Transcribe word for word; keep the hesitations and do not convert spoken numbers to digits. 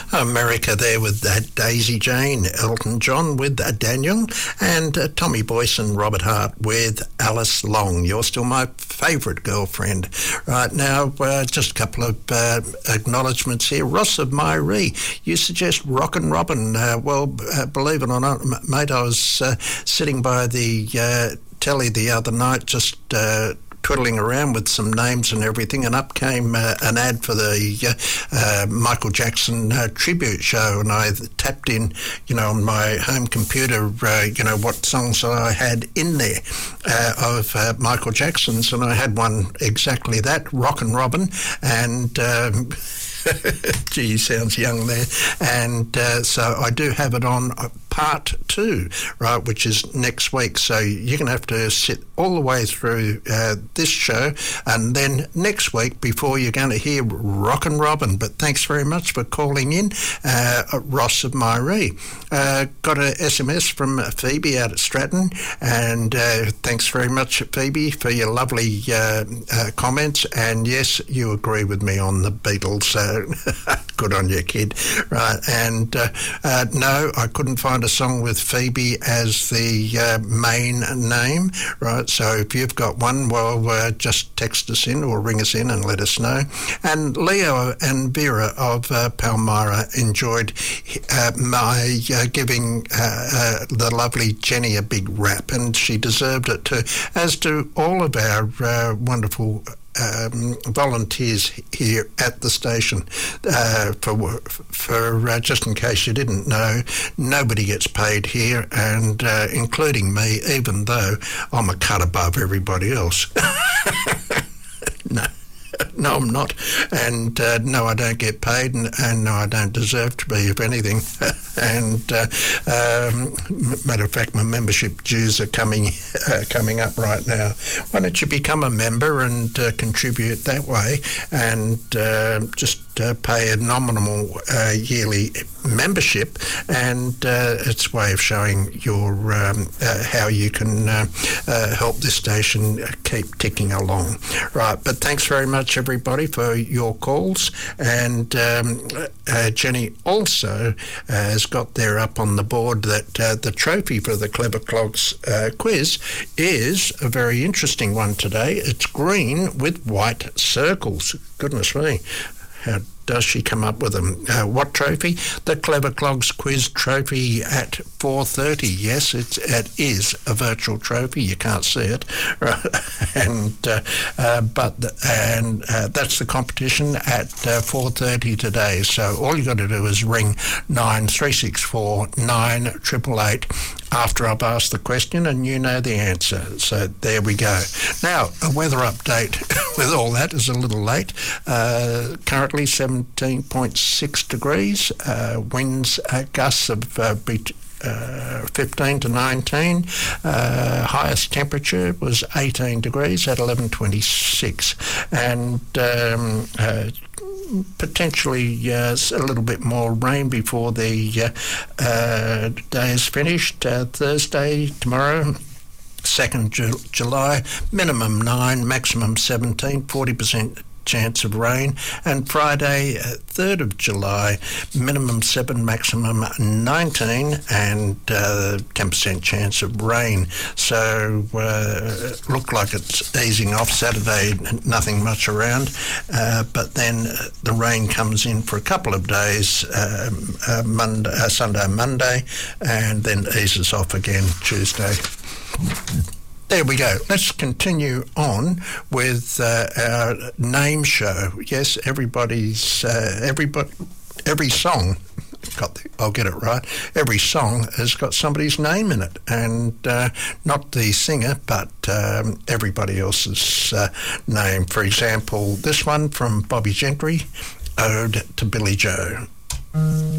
America there with uh, Daisy Jane, Elton John with uh, Daniel, and uh, Tommy Boyce and Robert Hart with Alice Long. You're still my favourite girlfriend. Right now, uh, just a couple of uh, acknowledgements here. Ross of Myree, you suggest Rockin' Robin. Uh, well, uh, believe it or not, mate, I was uh, sitting by the uh, telly the other night just uh, twiddling around with some names and everything, and up came uh, an ad for the uh, uh, Michael Jackson uh, tribute show, and I tapped in, you know, on my home computer, uh, you know, what songs I had in there uh, of uh, Michael Jackson's, and I had one exactly that, Rockin' Robin, and um, gee, he sounds young there, and uh, so I do have it on part two, right, which is next week, so you're going to have to sit all the way through uh, this show, and then next week before you're going to hear Rockin' Robin. But thanks very much for calling in, uh, Ross of Myree. Uh, got a S M S from Phoebe out at Stratton, and uh, thanks very much, Phoebe, for your lovely uh, uh, comments, and yes, you agree with me on the Beatles, so good on you, kid. Right, and uh, uh, no, I couldn't find a song with Phoebe as the uh, main name, right? So if you've got one, well, uh, just text us in or ring us in and let us know. And Leo and Vera of uh, Palmyra enjoyed uh, my uh, giving uh, uh, the lovely Jenny a big rap, and she deserved it too, as do all of our uh, wonderful Um, volunteers here at the station. Uh, for for uh, just in case you didn't know, nobody gets paid here, and uh, including me, even though I'm a cut above everybody else. No. No, I'm not. And uh, no, I don't get paid, and, and no, I don't deserve to be, if anything. And uh, um, matter of fact, my membership dues are coming uh, coming up right now. Why don't you become a member and uh, contribute that way, and uh, just uh, pay a nominal uh, yearly membership, and uh, it's a way of showing your um, uh, how you can uh, uh, help this station keep ticking along. Right, but thanks very much, everybody, for your calls, and um, uh, Jenny also uh, has got there up on the board that uh, the trophy for the Clever Clogs uh, quiz is a very interesting one today. It's green with white circles. Goodness me, how does she come up with them? Uh, what trophy? The Clever Clogs quiz trophy at four thirty. Yes, it's, it is a virtual trophy. You can't see it, right? and uh, uh, but the, and uh, that's the competition at uh, four thirty today. So all you got to do is ring nine three six four nine triple eight after I've asked the question, and you know the answer. So there we go. Now a weather update with all that is a little late. Uh, currently seventeen point six degrees, uh, winds uh, gusts of uh, bet- uh, fifteen to nineteen, uh, highest temperature was eighteen degrees at eleven twenty-six, and um, uh, potentially uh, a little bit more rain before the uh, uh, day is finished. Uh, Thursday, tomorrow, second Ju- July, minimum nine, maximum seventeen, forty percent chance of rain, and Friday, uh, third of July, minimum seven, maximum nineteen, and uh, ten percent chance of rain. So uh, look like it's easing off. Saturday, nothing much around, uh, but then the rain comes in for a couple of days, um, uh, Monday, uh, Sunday, Monday, and then eases off again Tuesday. There we go. Let's continue on with uh, our name show. Yes, everybody's uh, everybody, every song. Got the, I'll get it right. Every song has got somebody's name in it, and uh, not the singer, but um, everybody else's uh, name. For example, this one from Bobby Gentry, "Ode to Billy Joe."